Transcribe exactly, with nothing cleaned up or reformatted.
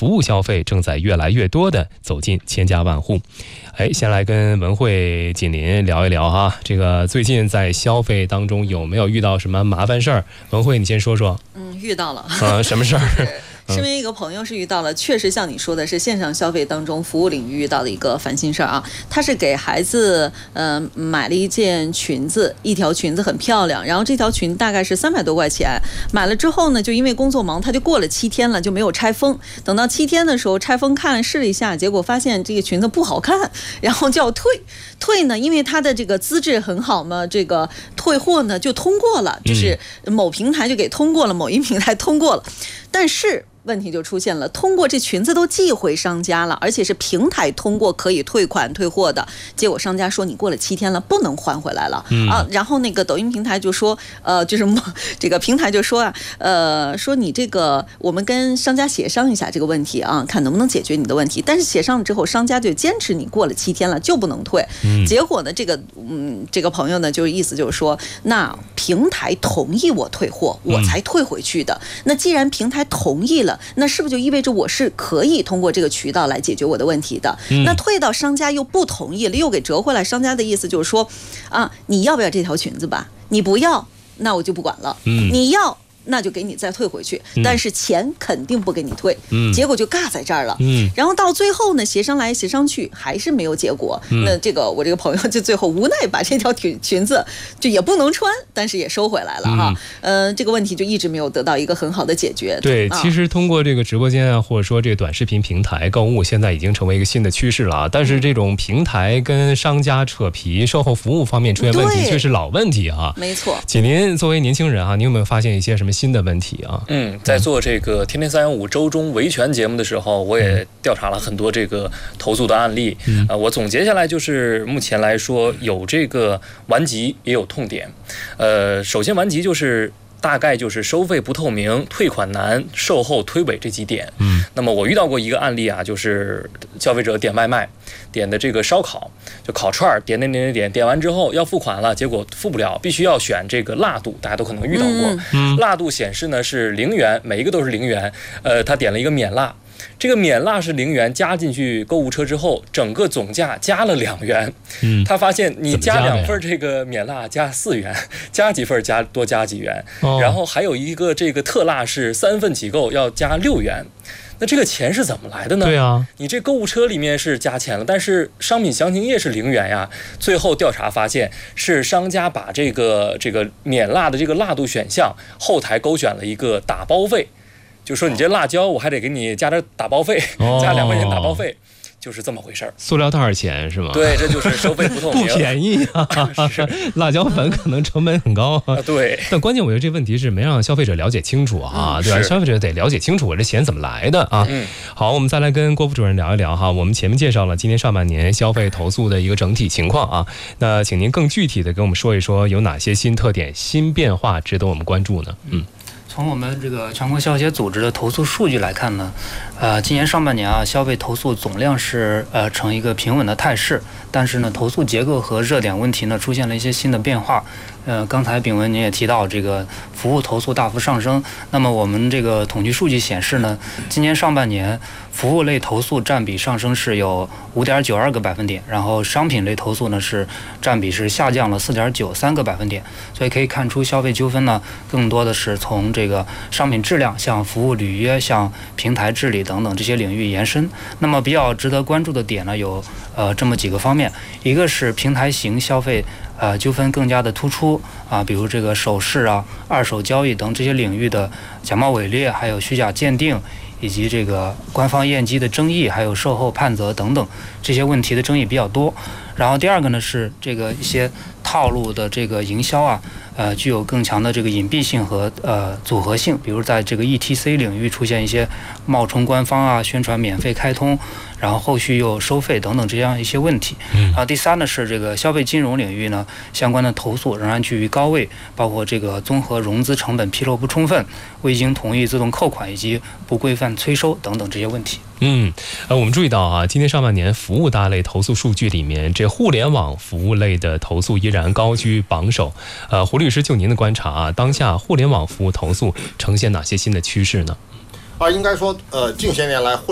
服务消费正在越来越多的走进千家万户。哎，先来跟文慧、锦麟聊一聊哈，这个最近在消费当中有没有遇到什么麻烦事儿？文慧，你先说说。 嗯，遇到了。 呃，什么事儿？ 身为一个朋友是遇到了，确实像你说的是线上消费当中服务领域遇到的一个烦心事儿啊。他是给孩子呃买了一件裙子，一条裙子很漂亮，然后这条裙大概是三百多块钱，买了之后呢，就因为工作忙，他就过了七天了，就没有拆封。等到七天的时候拆封看试了一下，结果发现这个裙子不好看，然后就要退。退呢，因为他的这个资质很好嘛，这个退货呢就通过了，就是某平台就给通过了，某一平台通过了，但是问题就出现了，通过这裙子都寄回商家了，而且是平台通过可以退款退货的，结果商家说你过了七天了不能还回来了、嗯、啊。然后那个抖音平台就说，呃，就是这个平台就说啊，呃，说你这个我们跟商家协商一下这个问题啊，看能不能解决你的问题。但是协商了之后，商家就坚持你过了七天了就不能退。嗯、结果呢，这个嗯，这个朋友呢，就是意思就是说，那平台同意我退货，我才退回去的。嗯、那既然平台同意了，那是不是就意味着我是可以通过这个渠道来解决我的问题的？嗯、那退到商家又不同意了，又给折回来。商家的意思就是说，啊，你要不要这条裙子吧？你不要，那我就不管了。嗯、你要，那就给你再退回去，但是钱肯定不给你退。嗯、结果就尬在这儿了。嗯、然后到最后呢，协商来协商去，还是没有结果。嗯、那这个我这个朋友就最后无奈把这条裙裙子就也不能穿，但是也收回来了哈。嗯、呃，这个问题就一直没有得到一个很好的解决。 对，啊、其实通过这个直播间啊，或者说这个短视频平台购物，现在已经成为一个新的趋势了啊。但是这种平台跟商家扯皮，售后服务方面出现问题，却是老问题啊。 没错。 锦麟作为年轻人啊，你有没有发现一些什么新的问题啊？ 嗯，在做这个天天三幺五周中维权节目的时候，我也调查了很多这个投诉的案例。嗯、呃，我总结下来就是，目前来说有这个顽疾，也有痛点。呃，首先顽疾就是大概就是收费不透明、退款难、售后推诿这几点。嗯，那么我遇到过一个案例啊，就是消费者点外卖，点的这个烧烤，就烤串，点点点点点，点完之后要付款了，结果付不了，必须要选这个辣度，大家都可能遇到过。嗯、辣度显示呢是零元，每一个都是零元。呃，他点了一个免辣。这个免辣是零元，加进去购物车之后，整个总价加了两元。嗯，他发现你加两份这个免辣加四元，加几份加多加几元。哦、然后还有一个这个特辣是三份起购要加六元。那这个钱是怎么来的呢？ 对啊， 你这购物车里面是加钱了，但是商品详情页是零元呀。最后调查发现，是商家把这个这个免辣的这个辣度选项后台勾选了一个打包费。就说你这辣椒我还得给你加点打包费，哦、加两块钱打包费，就是这么回事儿。 塑料袋钱是吗？ 对，这就是收费不透明， 不便宜啊！辣椒粉可能成本很高啊。 对， 但关键我觉得这问题是没让消费者了解清楚啊，嗯、对吧？消费者得了解清楚我这钱怎么来的啊。嗯，好，我们再来跟郭副主任聊一聊哈。我们前面介绍了今年上半年消费投诉的一个整体情况啊，那请您更具体的给我们说一说有哪些新特点、新变化值得我们关注呢？嗯。 从我们这个全国消协组织的投诉数据来看呢，呃，今年上半年啊，消费投诉总量是呃呈一个平稳的态势，但是呢，投诉结构和热点问题呢出现了一些新的变化。呃，刚才炳文您也提到，这个服务投诉大幅上升。那么我们这个统计数据显示呢，今年上半年服务类投诉占比上升是有五点九二个百分点，然后商品类投诉呢是占比是下降了四点九三个百分点。所以可以看出，消费纠纷呢更多的是从这个商品质量、像服务履约、像平台治理等等这些领域延伸。那么比较值得关注的点呢，有呃这么几个方面，一个是平台型消费。呃，纠纷更加的突出啊，比如这个首饰啊、二手交易等这些领域的假冒伪劣，还有虚假鉴定，以及这个官方验机的争议，还有售后判责等等这些问题的争议比较多。然后第二个呢是这个一些套路的这个营销啊，呃，具有更强的这个隐蔽性和呃组合性，比如在这个 E T C 领域出现一些冒充官方啊，宣传免费开通，然后后续又收费等等这样一些问题。然后第三呢是这个消费金融领域呢相关的投诉仍然居于高位，包括这个综合融资成本披露不充分、未经同意自动扣款以及不规范催收等等这些问题。 嗯，呃，我们注意到啊，今年上半年服务大类投诉数据里面，这互联网服务类的投诉依然高居榜首。呃，胡律师，就您的观察啊，当下互联网服务投诉呈现哪些新的趋势呢？ 啊，应该说，呃，近些年来，